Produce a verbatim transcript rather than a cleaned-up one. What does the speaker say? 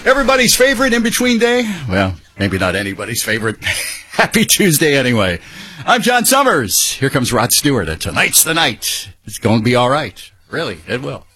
Everybody's favorite in-between day? Well, maybe not anybody's favorite. Happy Tuesday anyway. I'm John Summers. Here comes Rod Stewart, and tonight's the night. It's going to be all right. Really, it will.